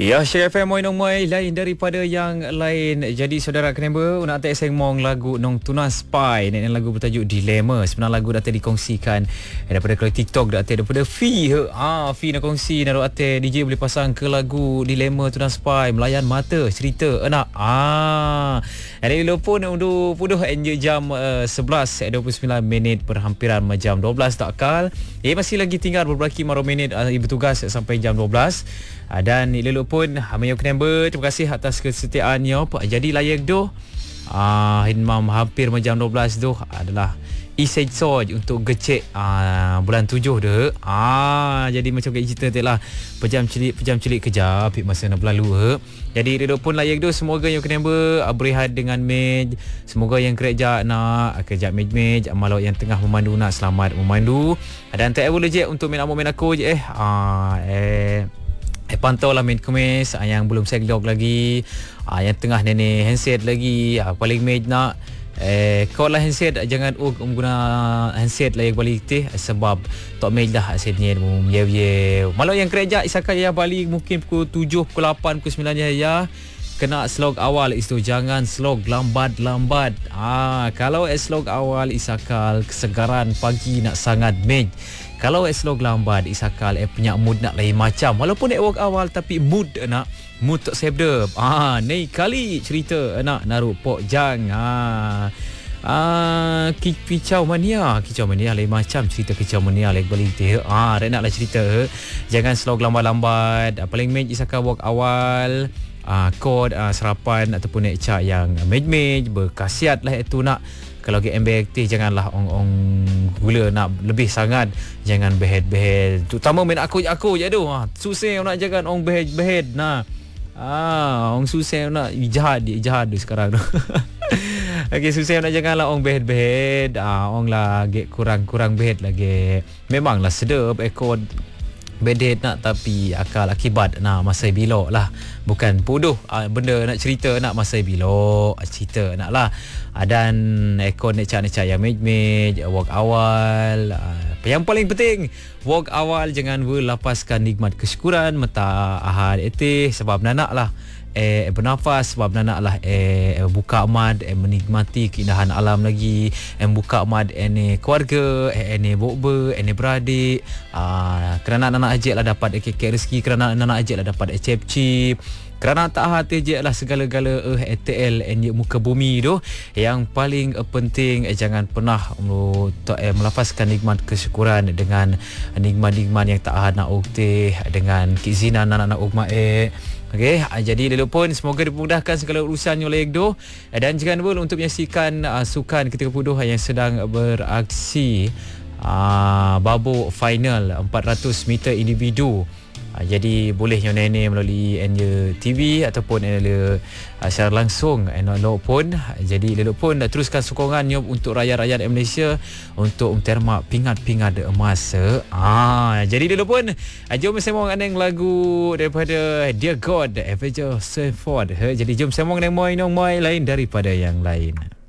Ya, Syekh FM Moinong Moi lain daripada yang lain. Jadi saudara kenapa nak tak sengmong lagu Nong Tuna Spy ni lagu bertajuk Dilema. Sebenarnya lagu dah dikongsikan daripada kalau TikTok dah daripada Fi. Fi nak kongsi naruh ate DJ boleh pasang ke lagu Dilema Tuna Spy melayan mata cerita anak. Hari ini pun unduh puduh enje jam 11:29 minit perhampiran jam 12 tak kal. Masih lagi tinggal beberapa minit bertugas sampai jam 12. Dan ileluk pun Amanyo Knember, terima kasih atas kesetiaannya. Jadi layak doh Hinmam hampir jam 12 doh adalah isej soj untuk gecek bulan 7 deh. Jadi macam kayak cerita tu lah. Pejam celik kejap masa nak berlalu. Jadi ileluk pun layak doh semoga yang Knember berehat dengan mej. Semoga yang kerja nak kerja mej malau yang tengah memandu nak selamat memandu. Dan tak boleh je untuk main aku je pantau lah main kemis yang belum seglog lagi, yang tengah nenek handset lagi, paling mej nak kau lah handset jangan guna handset lah yang balik teh sebab tak mej dah asetnya malau yang kerja isakan ya balik mungkin pukul 7 pukul 8 pukul 9 ya kena slog awal itu jangan slog lambat. Kalau slog awal isakal kesegaran pagi nak sangat mej. Kalau slog lambat isakal punya mood nak lain macam. Walaupun work awal tapi mood tak sedap. Ni kali cerita naruh pok jang. Kicau mania lain macam cerita kicau mania lain balik dia. Nak lah cerita jangan slog lambat. Paling mej isakal work awal. Kod sarapan ataupun naik cak yang mej berkhasiat lah itu nak. Kalau GMB aktif janganlah ong gula nak lebih sangat, jangan behed terutama main aku je tu susah nak jangan ong behed ong susah nak jahat tu sekarang tu. Okey, susah nak janganlah ong behed ong lagi kurang behed lagi. Memanglah sedap ekor bedet nak tapi akal akibat masa bilok lah bukan bodoh benda nak cerita nak masa bilok cerita nak lah. Dan ekor necak yang mej work awal yang paling penting work awal jangan berlapaskan nikmat kesyukuran mata ahad sebab nanak lah bernafas sebab nak lah buka mad menikmati keindahan alam lagi buka mad keluarga bokber beradik kerana anak ajak lah dapat kek rezeki kerana anak ajak lah dapat cip kerana tak hati je lah segala-gala ETL muka bumi tu. Yang paling penting jangan pernah melapaskan nikmat kesyukuran dengan nikmat-nikmat yang tak ada nak ukti dengan keizinan anak-anak ukma Okey, jadi lalu pun semoga dimudahkan segala urusannya oleh Ekdo. Dan jangan lupa untuk menyaksikan sukan ketika puduh yang sedang beraksi babak final 400 meter individu. Jadi boleh nyonya melalui NJ TV ataupun secara langsung pun. Jadi lalu pun teruskan sokongannya untuk rakyat-rakyat Malaysia untuk termak pingat-pingat emas. Jadi lalu pun jom sembang dengan lagu daripada Dear God Avenged Sevenfold. Jadi jom sembang dengan Moinong Moi lain daripada yang lain.